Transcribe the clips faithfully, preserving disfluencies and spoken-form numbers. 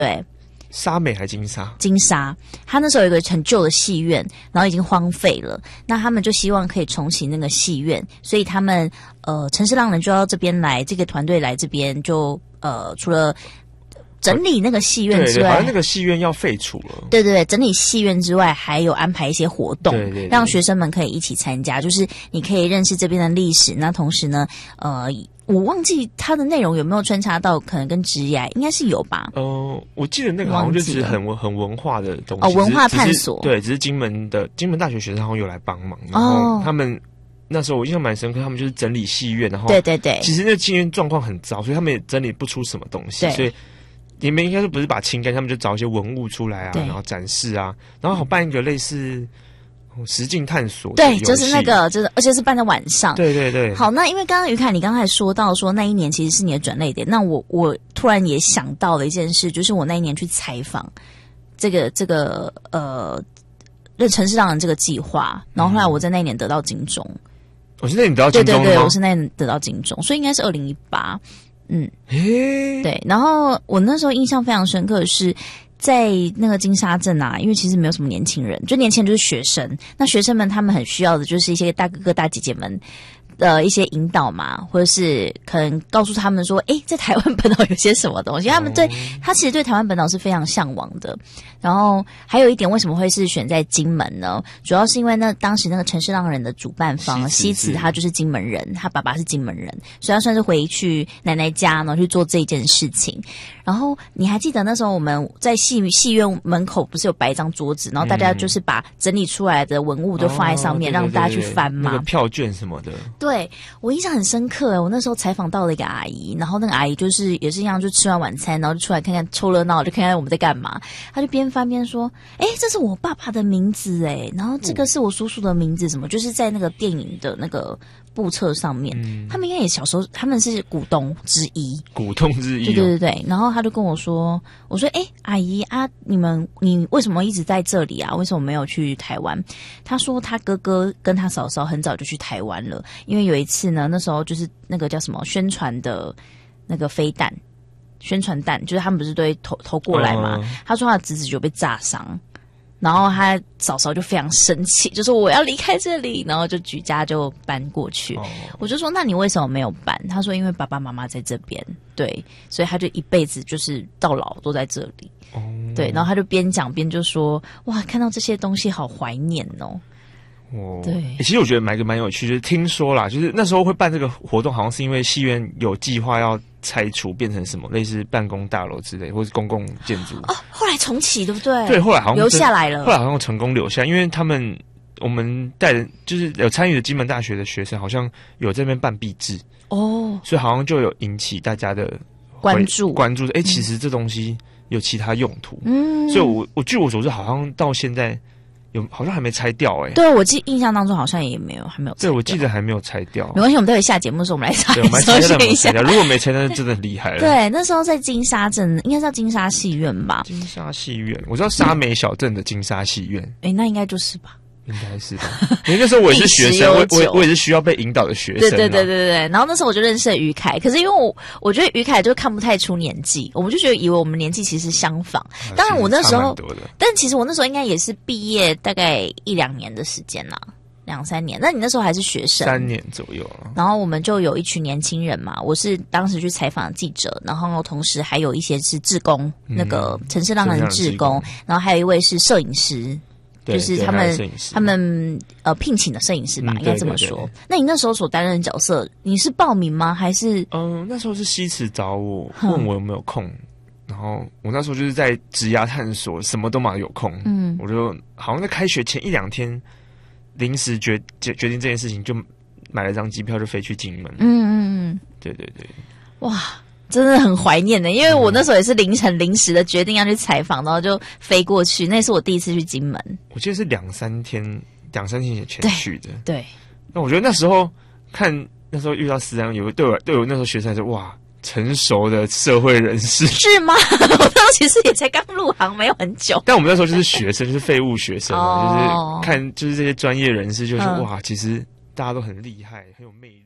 对。 沙美还金沙？ 金沙，他那时候有一个很旧的戏院，然后已经荒废了。那他们就希望可以重启那个戏院，所以他们呃城市浪人就要这边来，这个团队来这边就呃除了整理那个戏院之外， 对对，好像那个戏院要废除了。 对对对，整理戏院之外，还有安排一些活动， 对对对， 让学生们可以一起参加。就是你可以认识这边的历史，那同时呢，呃，我忘记它的内容有没有穿插到可能跟职业，应该是有吧？ 呃，我记得那个好像就是很很文化的东西， 哦，文化探索。 对，只是金门的金门大学学生好像有来帮忙，然后他们。哦，那时候我印象蛮深刻，他们就是整理戏院，然后对对对， 其实那戏院状况很糟，所以他们也整理不出什么东西，所以你们应该是不是把清干，他们就找一些文物出来啊，然后展示啊，然后好办一个类似实境探索， 对，就是那个，就是而且是办在晚上， 对对对。 好，那因为刚刚于凯你刚才说到说那一年其实是你的转捩点，那我我突然也想到了一件事，就是我那一年去采访这个这个呃城市浪人这个计划，然后后来我在那一年得到金钟。 我是那年得到金钟， 对对对，我是那年得到金钟，所以应该是二零一八，嗯， 诶， 对。然后我那时候印象非常深刻的是，在那个金沙镇啊，因为其实没有什么年轻人，就年轻人就是学生，那学生们他们很需要的就是一些大哥哥大姐姐们的一些引导嘛，或者是可能告诉他们说，诶，在台湾本岛有些什么东西，他们对他其实对台湾本岛是非常向往的。然后还有一点，为什么会是选在金门呢？主要是因为那当时那个城市浪人的主办方西慈，他就是金门人，他爸爸是金门人，所以他算是回去奶奶家，然后去做这件事情。然后你还记得那时候我们在戏戏院门口不是有摆一张桌子，然后大家就是把整理出来的文物都放在上面， 哦、 让大家去翻嘛， 那个票券什么的。 对，我印象很深刻，我那时候采访到了一个阿姨，然后那个阿姨就是也是一样，就吃完晚餐，然后就出来看看凑热闹，就看看我们在干嘛。她就边翻边说：“哎，这是我爸爸的名字哎，然后这个是我叔叔的名字，什么就是在那个电影的那个簿册上面，嗯、他们应该也小时候他们是股东之一， 股东之一、哦， 对对对对。然后他就跟我说，我说：哎，阿姨啊，你们你为什么一直在这里啊？为什么没有去台湾？他说他哥哥跟他嫂嫂很早就去台湾了，因为有一次呢，那时候就是那个叫什么宣传的那个飞弹。”宣传弹就是他们不是都会投投过来嘛？ Uh, 他说他的侄子就被炸伤，然后他嫂嫂就非常生气，就说我要离开这里，然后就举家就搬过去。Uh, 我就说那你为什么没有搬？他说因为爸爸妈妈在这边，对，所以他就一辈子就是到老都在这里。Uh, 对，然后他就边讲边就说哇，看到这些东西好怀念哦。 哦， 对、 欸，其实我觉得买个蛮有趣，就是听说啦，就是那时候会办这个活动，好像是因为戏院有计划要拆除，变成什么类似办公大楼之类，或是公共建筑。 哦，后来重启，对不对？ 对，后来好像留下来了， 后来好像成功留下，因为他们我们带人就是有参与的金门大学的学生，好像有这边办毕制哦，所以好像就有引起大家的关注关注。哎、欸，其实这东西有其他用途，嗯，所以我我据我所知，好像到现在。有好像还没拆掉哎、欸， 对我记印象当中好像也没有还没有拆掉， 对我记得还没有拆掉， 没关系，我们待会下节目的时候我们来查， 对，我们来拆掉一下。如果没拆掉，那真的很厉害了。 对，那时候在金沙镇，应该是叫金沙戏院吧？ 金沙戏院，我知道沙美小镇的金沙戏院， 哎、欸，那应该就是吧。 应该是吧，因为那时候我也是学生，我我我也是需要被引导的学生。 对对对对对。然后那时候我就认识了于凯，可是因为我我觉得于凯就看不太出年纪，我们就觉得以为我们年纪其实相仿。啊、当然我那时候，但其实我那时候应该也是毕业大概一两年的时间啦，两三年。那你那时候还是学生， 三年左右了。 然后我们就有一群年轻人嘛，我是当时去采访记者，然后同时还有一些是志工，嗯、那个城市浪人志工，然后还有一位是摄影师。就是他们他们呃聘请的摄影师吧，嗯、应该这么说。对对对，那你那时候所担任的角色，你是报名吗？还是嗯，那时候是西池找我问我有没有空，然后我那时候就是在职涯探索，什么都嘛有空，嗯，我就好像在开学前一两天临时决决决定这件事情，就买了张机票就飞去金门。嗯嗯嗯，对对对， 哇。真的很怀念的，因为我那时候也是凌晨临时的决定要去采访，然后就飞过去。那是我第一次去金门， 我记得是两三天，两三天前去的。 对， 那我觉得那时候看那时候遇到思安，有对我对我那时候学生来说，哇，成熟的社会人士是吗？我那时候其实也才刚入行，没有很久。 但我们那时候就是学生，就是废物学生嘛，哦、就是看就是这些专业人士，就是、嗯、哇，其实大家都很厉害，很有魅力。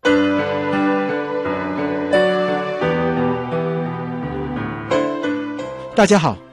大家好，